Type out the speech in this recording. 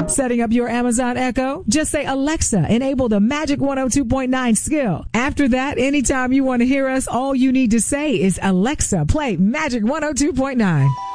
Setting up your Amazon Echo? Just say, Alexa, enable the Magic 102.9 skill. After that, anytime you want to hear us, all you need to say is, Alexa, play Magic 102.9.